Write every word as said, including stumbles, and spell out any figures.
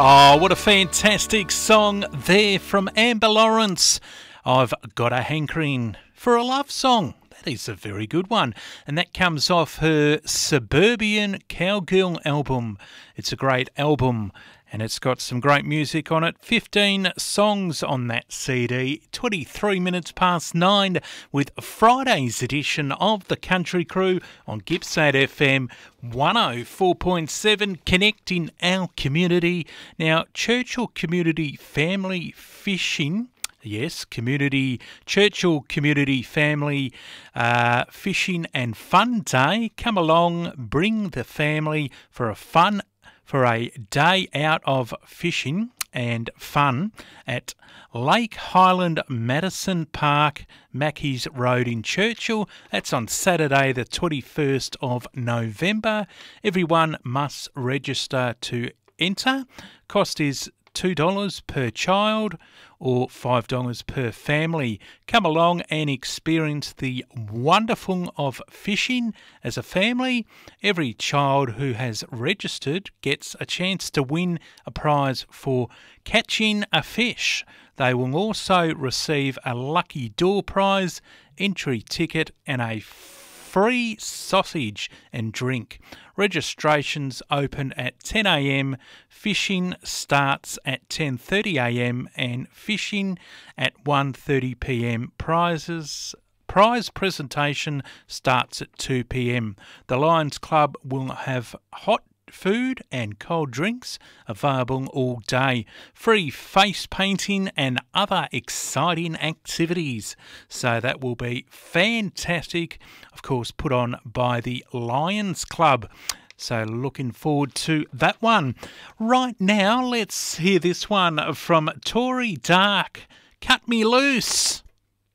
Oh, what a fantastic song there from Amber Lawrence. I've got a hankering for a love song. That is a very good one. And that comes off her Suburban Cowgirl album. It's a great album and it's got some great music on it. fifteen songs on that C D. twenty-three minutes past nine with Friday's edition of The Country Crew on Gippsland F M one oh four point seven, connecting our community. Now, Churchill Community Family Fishing. Yes, community, Churchill Community Family uh, Fishing and Fun Day. Come along, bring the family for a fun, for a day out of fishing and fun at Lake Highland Madison Park, Mackeys Road in Churchill. That's on Saturday the twenty-first of November. Everyone must register to enter. Cost is two dollars per child or five dollars per family. Come along and experience the wonderful of fishing as a family. Every child who has registered gets a chance to win a prize for catching a fish. They will also receive a lucky door prize, entry ticket and a free sausage and drink. Registrations open at ten a m, fishing starts at ten thirty a m and fishing at one thirty p m. Prizes Prize presentation starts at two p m. The Lions Club will have hot food and cold drinks available all day. Free face painting and other exciting activities. So that will be fantastic. Of course, put on by the Lions Club. So looking forward to that one. Right now, let's hear this one from Tory Dark. Cut Me Loose.